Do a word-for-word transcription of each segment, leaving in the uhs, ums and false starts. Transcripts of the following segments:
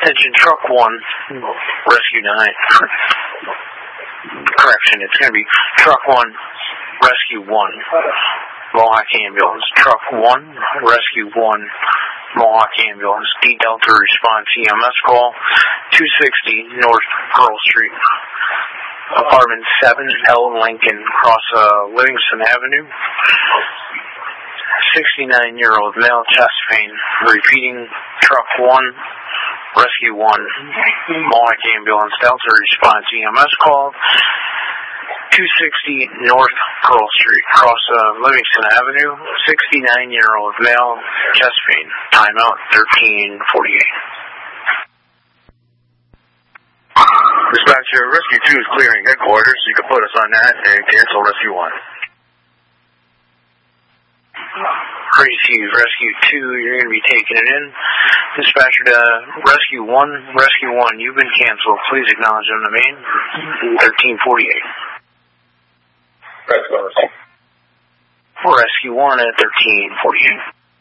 Attention, truck one, rescue nine. Correction, it's going to be truck one, rescue one, Mohawk ambulance. Truck one, rescue one, Mohawk ambulance. D Delta response E M S call, two sixty North Pearl Street. Apartment seven L Lincoln, across uh, Livingston Avenue. sixty-nine-year-old male chest pain. Repeating, truck one, rescue one, Mohawk ambulance. Delta response E M S call, two sixty North Pearl Street, across uh, Livingston Avenue. sixty-nine-year-old male chest pain. Timeout thirteen forty-eight. Dispatcher, rescue two is clearing headquarters. You can put us on that and cancel rescue one. Receive rescue two, you're going to be taking it in. Dispatcher to rescue one, rescue one, you've been canceled. Please acknowledge on the main. thirteen forty-eight. Rescue one at thirteen forty-eight.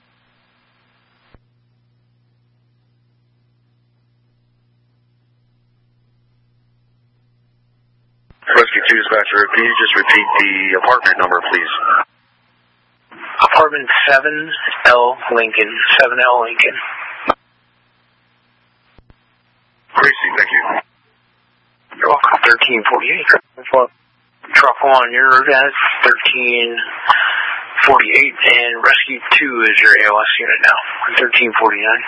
Rescue two, dispatcher, can you just repeat the apartment number, please? Apartment seven L Lincoln, seven L Lincoln. Crazy, thank you. You're welcome. thirteen forty-eight. Truck one, you're at thirteen forty-eight, and rescue two is your A L S unit now, thirteen forty-nine.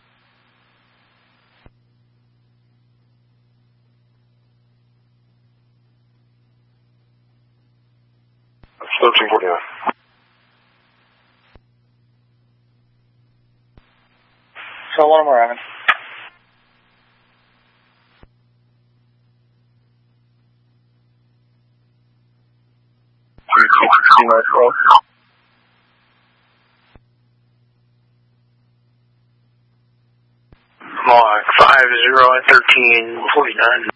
thirteen forty-nine. So one more, Evan. Mohawk five zero at thirteen forty-nine.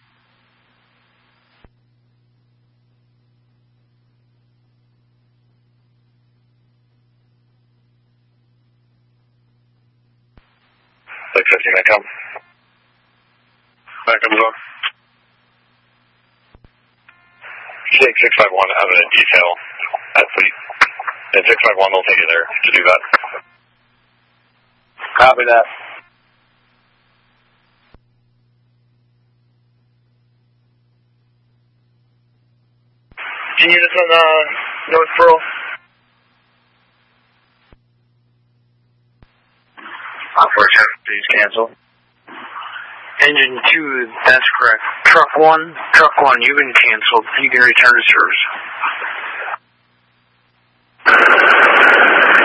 six fifteen, I come. Back up as well. Take six five one out of a detail at fleet. And six five one will take you there to do that. Copy that. Can you just on uh, North Pearl? Operation, please cancel. Engine two, that's correct. Truck one, truck one, you've been canceled. You can return to service.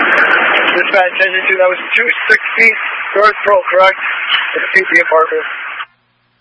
Dispatch engine two, that was two sixty North Pearl, correct? It's P P apartment.